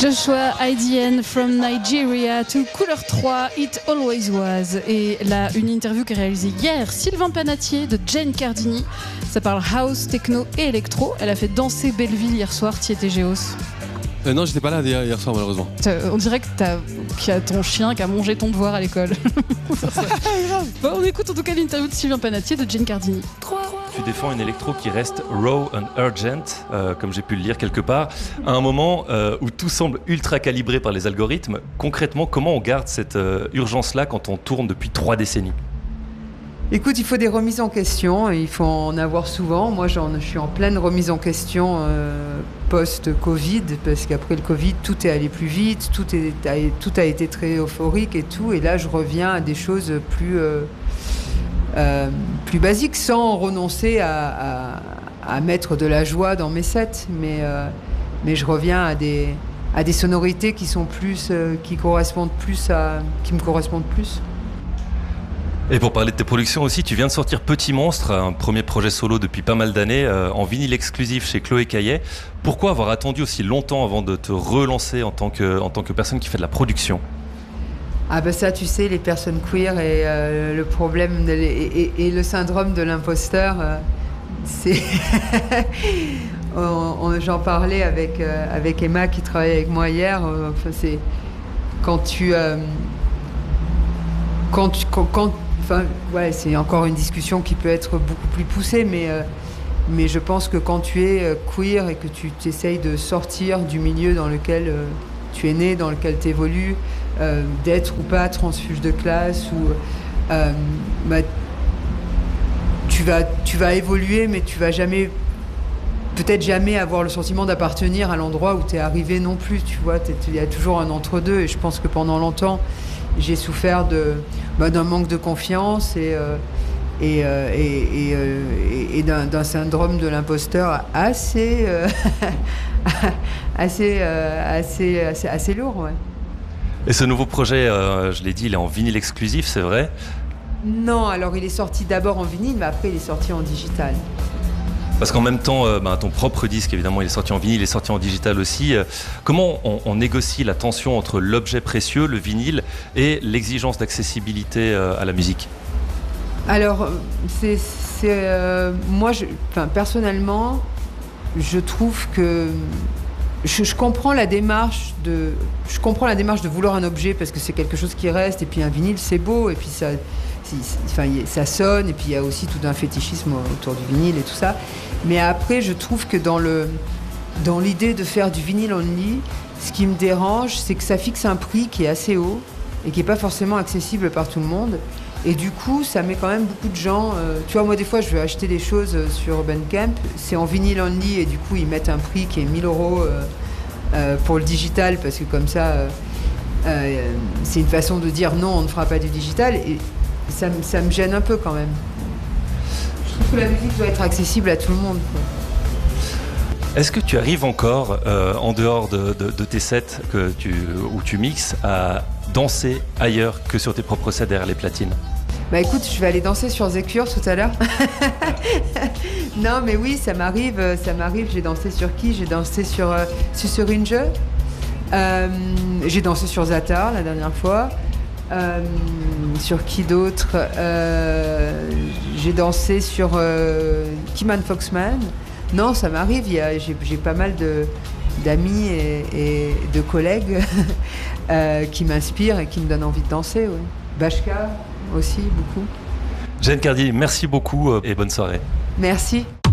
Joshua IDN from Nigeria to Couleur 3, It Always Was. Et là, une interview qui est réalisée hier, Sylvain Panatier de Jane Cardini. Ça parle house, techno et électro. Elle a fait danser Belleville hier soir. T'y étais, Géos? Non, j'étais pas là hier soir, malheureusement. On dirait qu'il y a ton chien qui a mangé ton devoir à l'école. Bon, on écoute en tout cas l'interview de Sylvain Panatier de Jane Cardini. Tu défends une électro qui reste raw and urgent, comme j'ai pu le lire quelque part, à un moment où tout semble ultra calibré par les algorithmes. Concrètement, comment on garde cette urgence-là quand on tourne depuis 3 décennies ? Écoute, il faut des remises en question, il faut en avoir souvent. Moi, je suis en pleine remise en question post-Covid, parce qu'après le Covid, tout est allé plus vite, tout a été très euphorique et tout. Et là, je reviens à des choses plus basiques, sans renoncer à mettre de la joie dans mes sets. Mais je reviens à des sonorités qui me correspondent plus. Et pour parler de tes productions aussi, tu viens de sortir Petit Monstre, un premier projet solo depuis pas mal d'années, en vinyle exclusif chez Chloé Caillet. Pourquoi avoir attendu aussi longtemps avant de te relancer en tant que personne qui fait de la production ? Ah ben ça, tu sais, les personnes queer et le problème et le syndrome de l'imposteur, c'est... J'en parlais avec Emma qui travaille avec moi hier. C'est c'est encore une discussion qui peut être beaucoup plus poussée, mais je pense que quand tu es queer et que tu essayes de sortir du milieu dans lequel tu es né, dans lequel tu évolues, d'être ou pas transfuge de classe, tu vas évoluer, mais tu vas peut-être jamais avoir le sentiment d'appartenir à l'endroit où tu es arrivé non plus, tu vois. Il y a toujours un entre-deux, et je pense que pendant longtemps, j'ai souffert d'un manque de confiance et d'un syndrome de l'imposteur assez lourd, ouais. Et ce nouveau projet, je l'ai dit, il est en vinyle exclusif, c'est vrai ? Non, alors il est sorti d'abord en vinyle, mais après il est sorti en digital. Parce qu'en même temps, ton propre disque, évidemment, il est sorti en vinyle, il est sorti en digital aussi. Comment on négocie la tension entre l'objet précieux, le vinyle, et l'exigence d'accessibilité à la musique ? Alors, moi, personnellement, je trouve que je comprends la démarche de vouloir un objet parce que c'est quelque chose qui reste, et puis un vinyle, c'est beau, et puis ça sonne, et puis il y a aussi tout un fétichisme autour du vinyle et tout ça. Mais après, je trouve que dans l'idée de faire du vinyle only, ce qui me dérange, c'est que ça fixe un prix qui est assez haut et qui n'est pas forcément accessible par tout le monde. Et du coup, ça met quand même beaucoup de gens... tu vois, moi, des fois, je veux acheter des choses sur Bandcamp. C'est en vinyle only, et du coup, ils mettent un prix qui est 1 000 € pour le digital, parce que comme ça, c'est une façon de dire non, on ne fera pas du digital. Et ça me gêne un peu quand même. Je trouve que la musique doit être accessible à tout le monde, quoi. Est-ce que tu arrives encore, en dehors de tes sets où tu mixes, à danser ailleurs que sur tes propres sets derrière les platines ? Bah écoute, je vais aller danser sur Zecure tout à l'heure. Non mais oui, ça m'arrive. J'ai dansé sur qui ? J'ai dansé sur Susurinje. J'ai dansé sur Zatar la dernière fois. Sur qui d'autre ? J'ai dansé sur Kiman Foxman. Non, ça m'arrive. J'ai pas mal d'amis et de collègues qui m'inspirent et qui me donnent envie de danser. Ouais. Bashka aussi, beaucoup. Jane Cardini, merci beaucoup et bonne soirée. Merci.